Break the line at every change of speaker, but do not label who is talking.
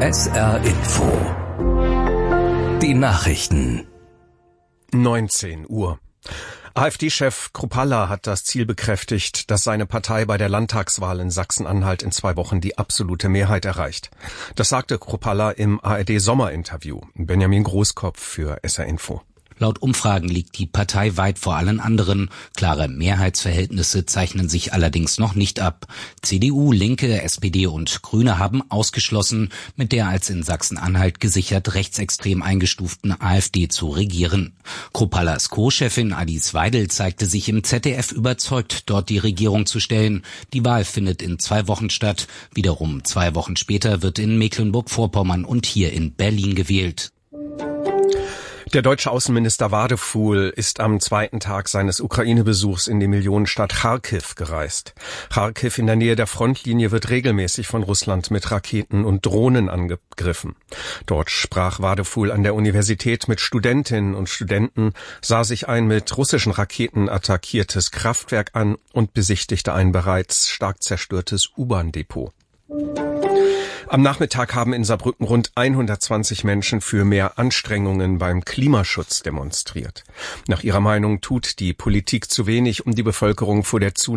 SR Info. Die Nachrichten.
19 Uhr. AfD-Chef Kruppalla hat das Ziel bekräftigt, dass seine Partei bei der Landtagswahl in Sachsen-Anhalt in 2 Wochen die absolute Mehrheit erreicht. Das sagte Kruppalla im ARD-Sommerinterview. Benjamin Großkopf für SR Info.
Laut Umfragen liegt die Partei weit vor allen anderen. Klare Mehrheitsverhältnisse zeichnen sich allerdings noch nicht ab. CDU, Linke, SPD und Grüne haben ausgeschlossen, mit der als in Sachsen-Anhalt gesichert rechtsextrem eingestuften AfD zu regieren. Kruppallas Co-Chefin Alice Weidel zeigte sich im ZDF überzeugt, dort die Regierung zu stellen. Die Wahl findet in 2 Wochen statt. Wiederum 2 Wochen später wird in Mecklenburg-Vorpommern und hier in Berlin gewählt.
Der deutsche Außenminister Wadefuhl ist am 2. Tag seines Ukraine-Besuchs in die Millionenstadt Charkiw gereist. Charkiw in der Nähe der Frontlinie wird regelmäßig von Russland mit Raketen und Drohnen angegriffen. Dort sprach Wadefuhl an der Universität mit Studentinnen und Studenten, sah sich ein mit russischen Raketen attackiertes Kraftwerk an und besichtigte ein bereits stark zerstörtes U-Bahn-Depot. Am Nachmittag haben in Saarbrücken rund 120 Menschen für mehr Anstrengungen beim Klimaschutz demonstriert. Nach ihrer Meinung tut die Politik zu wenig, um die Bevölkerung vor der